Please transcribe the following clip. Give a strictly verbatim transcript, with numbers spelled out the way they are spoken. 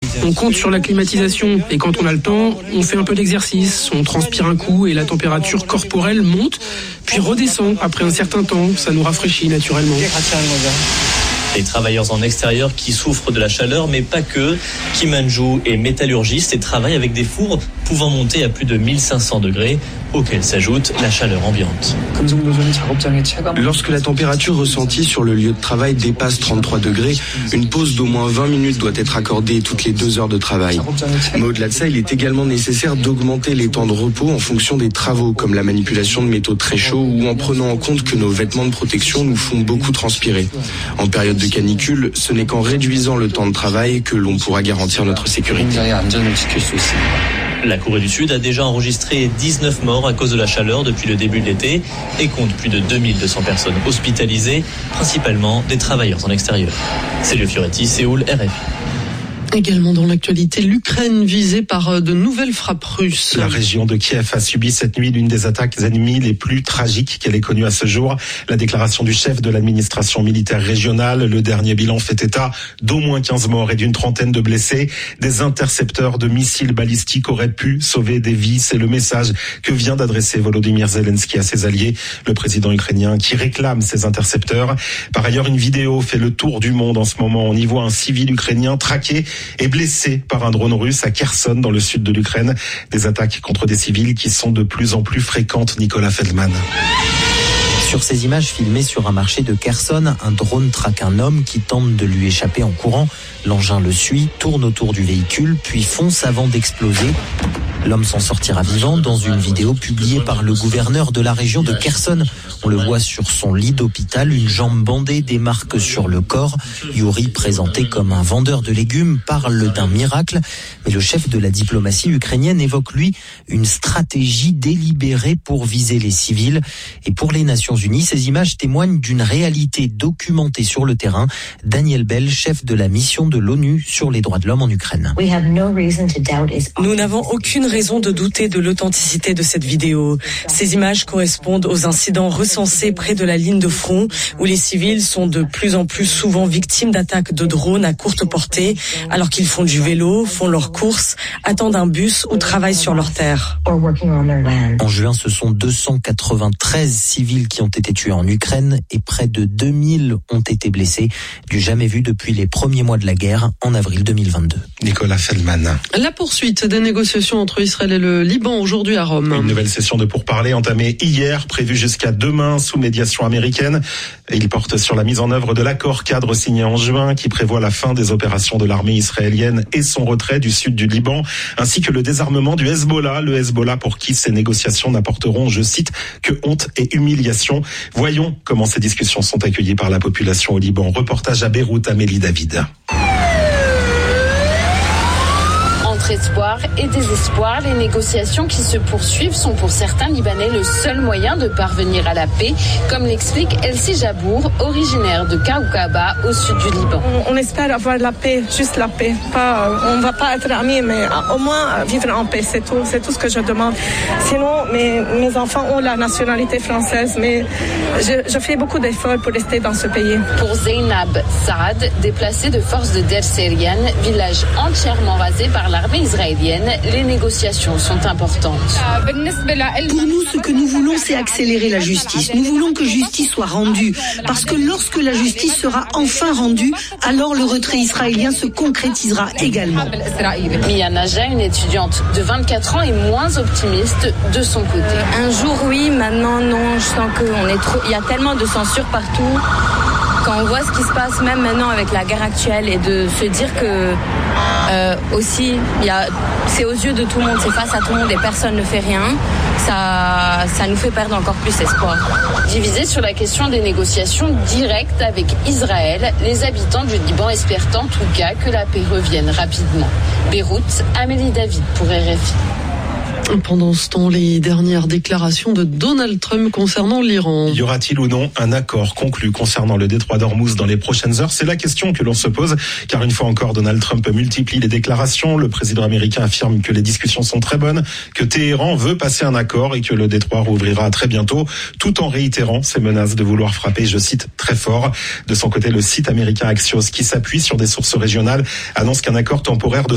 On compte sur la climatisation et quand on a le temps, on fait un peu d'exercice, on transpire un coup et la température corporelle monte, puis redescend après un certain temps. Ça nous rafraîchit naturellement. Les travailleurs en extérieur qui souffrent de la chaleur, mais pas que. Kim Han-joo est métallurgiste et travaille avec des fours pouvant monter à plus de mille cinq cents degrés, auxquels s'ajoute la chaleur ambiante. Lorsque la température ressentie sur le lieu de travail dépasse trente-trois degrés, une pause d'au moins vingt minutes doit être accordée toutes les deux heures de travail. Mais au-delà de ça, il est également nécessaire d'augmenter les temps de repos en fonction des travaux, comme la manipulation de métaux très chauds ou en prenant en compte que nos vêtements de protection nous font beaucoup transpirer. En période de canicule, ce n'est qu'en réduisant le temps de travail que l'on pourra garantir notre sécurité. La Corée du Sud a déjà enregistré dix-neuf morts à cause de la chaleur depuis le début de l'été et compte plus de deux mille deux cents personnes hospitalisées, principalement des travailleurs en extérieur. Célio Fioretti, Séoul, R F I. Également dans l'actualité, l'Ukraine visée par de nouvelles frappes russes. La région de Kiev a subi cette nuit l'une des attaques ennemies les plus tragiques qu'elle ait connues à ce jour. La déclaration du chef de l'administration militaire régionale, le dernier bilan fait état d'au moins quinze morts et d'une trentaine de blessés. Des intercepteurs de missiles balistiques auraient pu sauver des vies. C'est le message que vient d'adresser Volodymyr Zelensky à ses alliés, le président ukrainien qui réclame ces intercepteurs. Par ailleurs, une vidéo fait le tour du monde en ce moment. On y voit un civil ukrainien traqué et blessé par un drone russe à Kherson, dans le sud de l'Ukraine. Des attaques contre des civils qui sont de plus en plus fréquentes. Nicolas Feldman. Sur ces images filmées sur un marché de Kherson, un drone traque un homme qui tente de lui échapper en courant. L'engin le suit, tourne autour du véhicule, puis fonce avant d'exploser. L'homme s'en sortira vivant dans une vidéo publiée par le gouverneur de la région de Kherson. On le voit sur son lit d'hôpital, une jambe bandée, des marques sur le corps. Yuri, présenté comme un vendeur de légumes, parle d'un miracle. Mais le chef de la diplomatie ukrainienne évoque, lui, une stratégie délibérée pour viser les civils. Et pour les Nations Unies, ces images témoignent d'une réalité documentée sur le terrain. Daniel Bell, chef de la mission de l'ONU sur les droits de l'homme en Ukraine. Nous n'avons aucune raison de douter de l'authenticité de cette vidéo. Ces images correspondent aux incidents recensés près de la ligne de front, où les civils sont de plus en plus souvent victimes d'attaques de drones à courte portée, alors qu'ils font du vélo, font leurs courses, attendent un bus ou travaillent sur leur terre. En juin, ce sont deux cent quatre-vingt-treize civils qui ont été tués en Ukraine et près de deux mille ont été blessés, du jamais vu depuis les premiers mois de la guerre en avril deux mille vingt-deux. Nicolas Feldman. La poursuite des négociations entre Israël et le Liban aujourd'hui à Rome. Une nouvelle session de pourparlers entamée hier, prévue jusqu'à demain sous médiation américaine. Il porte sur la mise en œuvre de l'accord cadre signé en juin qui prévoit la fin des opérations de l'armée israélienne et son retrait du sud du Liban, ainsi que le désarmement du Hezbollah. Le Hezbollah pour qui ces négociations n'apporteront, je cite, que honte et humiliation. Voyons comment ces discussions sont accueillies par la population au Liban. Reportage à Beyrouth, Amélie David. Entre espoir et désespoir, les négociations qui se poursuivent sont pour certains Libanais le seul moyen de parvenir à la paix, comme l'explique Elsie Jabour, originaire de Kaoukaba, au sud du Liban. On, on espère avoir la paix, juste la paix. Pas, on ne va pas être amis, mais au moins vivre en paix, c'est tout, c'est tout ce que je demande. Sinon, mes, mes enfants ont la nationalité française, mais je, je fais beaucoup d'efforts pour rester dans ce pays. Pour Zeynab Saad, déplacée de force de Der Serian, village entièrement rasé par l'armée israélienne, les négociations sont importantes. Pour nous, ce que nous voulons, c'est accélérer la justice. Nous voulons que justice soit rendue, parce que lorsque la justice sera enfin rendue, alors le retrait israélien se concrétisera également. Mia Naja, une étudiante de vingt-quatre ans, est moins optimiste de son côté. Un jour oui, maintenant non. Je sens qu'on est trop. Il y a tellement de censure partout. Quand on voit ce qui se passe même maintenant avec la guerre actuelle et de se dire que euh, aussi, il y a, c'est aux yeux de tout le monde, c'est face à tout le monde et personne ne fait rien, ça, ça nous fait perdre encore plus espoir. Divisés sur la question des négociations directes avec Israël, les habitants du Liban espèrent en tout cas que la paix revienne rapidement. Beyrouth, Amélie David pour R F I. Pendant ce temps, les dernières déclarations de Donald Trump concernant l'Iran. Y aura-t-il ou non un accord conclu concernant le détroit d'Ormuz dans les prochaines heures? C'est la question que l'on se pose, car une fois encore, Donald Trump multiplie les déclarations. Le président américain affirme que les discussions sont très bonnes, que Téhéran veut passer un accord et que le détroit rouvrira très bientôt, tout en réitérant ses menaces de vouloir frapper, je cite, très fort. De son côté, le site américain Axios, qui s'appuie sur des sources régionales, annonce qu'un accord temporaire de